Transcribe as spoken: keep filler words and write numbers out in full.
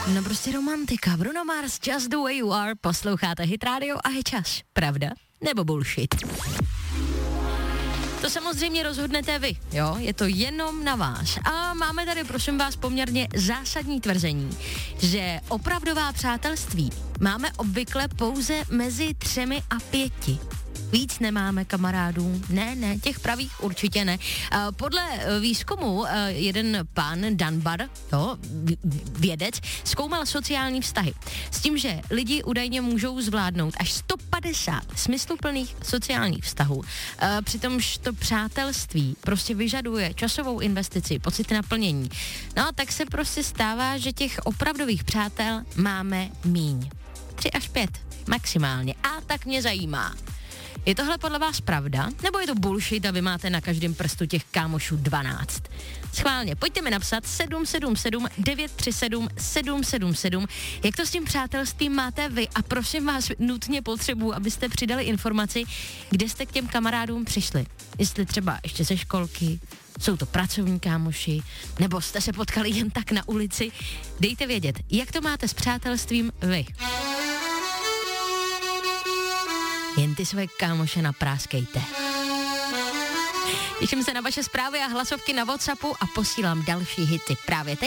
No prostě romantika. Bruno Mars, Just the way you are. Posloucháte Hit Radio a je čas. Pravda nebo bullshit? To samozřejmě rozhodnete vy, jo? Je to jenom na vás. A máme tady, prosím vás, poměrně zásadní tvrzení, že opravdová přátelství máme obvykle pouze mezi třemi a pěti. Víc nemáme kamarádů. Ne, ne, těch pravých určitě ne. Podle výzkumu jeden pán Dunbar, jo, vědec, zkoumal sociální vztahy. S tím, že lidi údajně můžou zvládnout až sto padesát smysluplných sociálních vztahů. Přitomž to přátelství prostě vyžaduje časovou investici, pocit naplnění. No, tak se prostě stává, že těch opravdových přátel máme míň. Tři až pět, maximálně. A tak mě zajímá. Je tohle podle vás pravda? Nebo je to bullshit a vy máte na každém prstu těch kámošů dvanáct? Schválně, pojďte mi napsat sedm sedm sedm devět tři sedm sedm sedm sedm, jak to s tím přátelstvím máte vy a prosím vás nutně potřebuji, abyste přidali informaci, kde jste k těm kamarádům přišli. Jestli třeba ještě ze školky, jsou to pracovní kámoši, nebo jste se potkali jen tak na ulici. Dejte vědět, jak to máte s přátelstvím vy. Jen ty své kámoše napráskejte. Těším se na vaše zprávy a hlasovky na WhatsAppu a posílám další hity právě teď.